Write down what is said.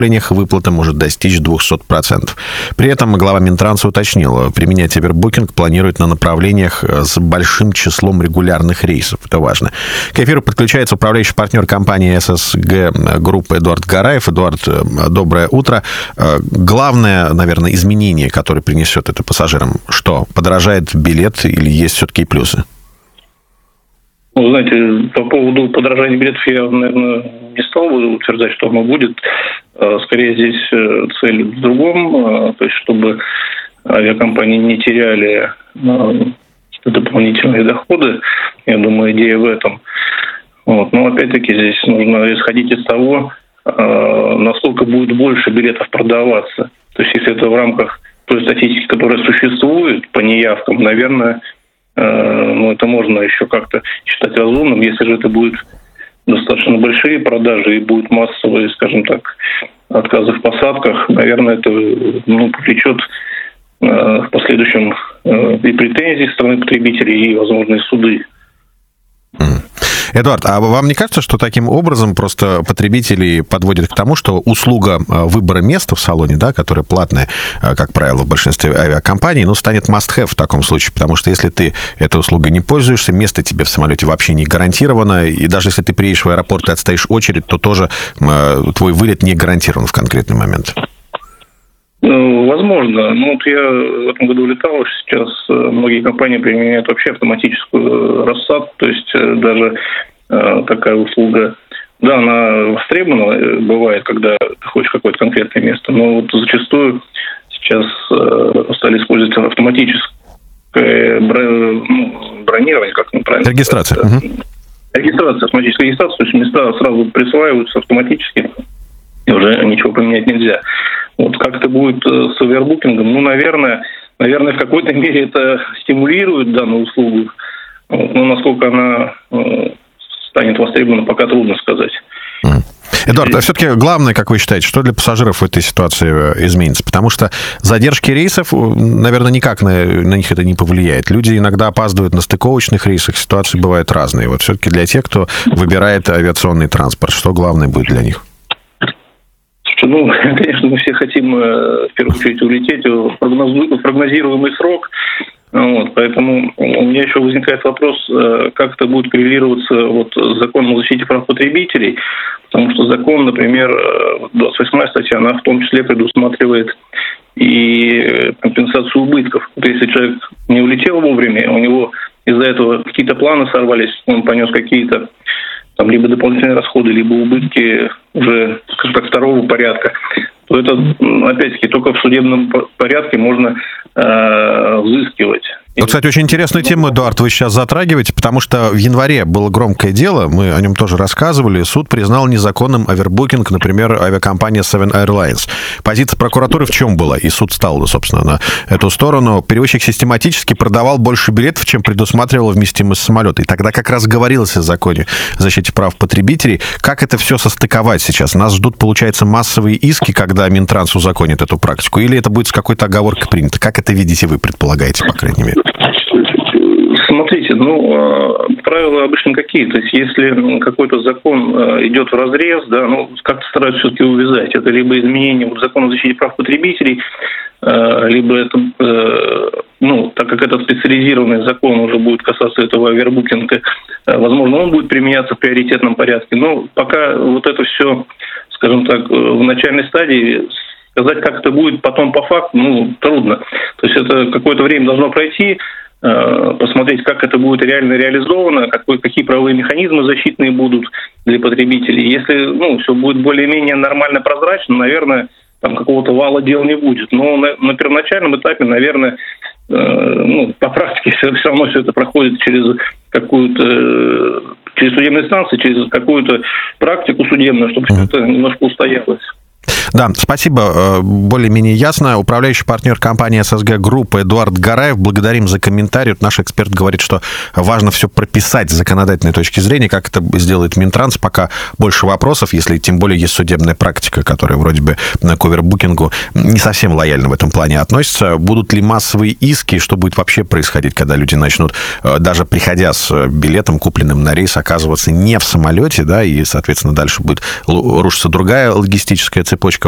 выплата может достичь 200%. При этом глава Минтранса уточнил, применять Overbooking планирует на направлениях с большим числом регулярных рейсов. Это важно. К эфиру подключается управляющий партнер компании ССГ Групп Эдуард Гараев. Эдуард, доброе утро. Главное, наверное, изменение, которое принесет это пассажирам, что? Подорожает билет или есть все-таки и плюсы? Ну, знаете, по поводу подорожания билетов я, наверное, не стал бы утверждать, что оно будет. Скорее, здесь цель в другом, то есть, чтобы авиакомпании не теряли дополнительные доходы. Я думаю, идея в этом. Вот. Но, опять-таки, здесь нужно исходить из того, насколько будет больше билетов продаваться. То есть, если это в рамках той статистики, которая существует по неявкам, наверное, это можно еще как-то считать разумным. Если же это будет достаточно большие продажи и будут массовые, скажем так, отказы в посадках, наверное, это повлечет в последующем и претензии со стороны потребителей, и возможные суды. Эдуард, а вам не кажется, что таким образом просто потребители подводят к тому, что услуга выбора места в салоне, да, которая платная, как правило, в большинстве авиакомпаний, станет must-have в таком случае, потому что если ты этой услугой не пользуешься, место тебе в самолете вообще не гарантировано, и даже если ты приедешь в аэропорт и отстоишь очередь, то тоже твой вылет не гарантирован в конкретный момент. Возможно. Я в этом году летал. Сейчас многие компании применяют вообще автоматическую рассадку. То есть даже такая услуга, да, она востребована, бывает, когда ты хочешь какое-то конкретное место, но зачастую сейчас стали использовать автоматическое бронирование, как правильно. Регистрация. Регистрация, автоматическая регистрация. То есть места сразу присваиваются автоматически, и уже ничего поменять нельзя. Как это будет с овербукингом? Наверное, в какой-то мере это стимулирует данную услугу. Но насколько она станет востребована, пока трудно сказать. Эдуард, а все-таки главное, как вы считаете, что для пассажиров в этой ситуации изменится? Потому что задержки рейсов, наверное, никак на них это не повлияет. Люди иногда опаздывают на стыковочных рейсах, ситуации бывают разные. Все-таки для тех, кто выбирает авиационный транспорт, что главное будет для них? Конечно, мы все хотим в первую очередь улететь в прогнозируемый срок. Поэтому у меня еще возникает вопрос, как это будет коррелироваться с законом о защите прав потребителей, потому что закон, например, 28-я статья, она в том числе предусматривает и компенсацию убытков. Если человек не улетел вовремя, у него из-за этого какие-то планы сорвались, он понес какие-то либо дополнительные расходы, либо убытки уже, скажем так, второго порядка, то это, опять-таки, только в судебном порядке можно взыскивать. Кстати, очень интересную тему, Эдуард, вы сейчас затрагиваете, потому что в январе было громкое дело, мы о нем тоже рассказывали, суд признал незаконным овербукинг, например, авиакомпания Seven Airlines. Позиция прокуратуры в чем была? И суд стал, собственно, на эту сторону. Перевозчик систематически продавал больше билетов, чем предусматривала вместимость самолета. И тогда как раз говорилось о законе о защите прав потребителей. Как это все состыковать сейчас? Нас ждут, получается, массовые иски, когда Минтранс узаконит эту практику? Или это будет с какой-то оговоркой принято? Как это видите вы, предполагаете, по крайней мере? Смотрите, правила обычно какие. То есть, если какой-то закон идет вразрез, да, как-то стараются все-таки увязать. Это либо изменение закона о защите прав потребителей, либо это, так как это специализированный закон уже будет касаться этого овербукинга, возможно, он будет применяться в приоритетном порядке. Но пока это все, скажем так, в начальной стадии, сказать, как это будет потом по факту, трудно. То есть это какое-то время должно пройти, посмотреть, как это будет реально реализовано, какие правовые механизмы защитные будут для потребителей. Если все будет более-менее нормально, прозрачно, наверное, какого-то вала дел не будет. Но на первоначальном этапе, наверное, по практике все равно все это проходит через судебные инстанции, через какую-то практику судебную, чтобы все это немножко устоялось. Да, спасибо. Более-менее ясно. Управляющий партнер компании ССГ Групп Эдуард Гараев. Благодарим за комментарий. Наш эксперт говорит, что важно все прописать с законодательной точки зрения, как это сделает Минтранс. Пока больше вопросов, если тем более есть судебная практика, которая вроде бы к овербукингу не совсем лояльно в этом плане относится. Будут ли массовые иски, что будет вообще происходить, когда люди начнут, даже приходя с билетом, купленным на рейс, оказываться не в самолете, да, и, соответственно, дальше будет рушиться другая логистическая цепочка.